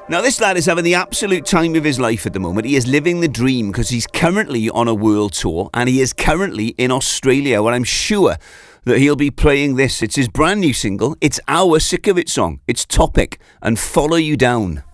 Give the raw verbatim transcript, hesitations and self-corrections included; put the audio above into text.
Now, this lad is having the absolute time of his life at the moment. He is living the dream because he's currently on a world tour and he is currently in Australia, where I'm sure that he'll be playing this. It's his brand new single. It's our Sick of It song. It's Topic and Follow You Down.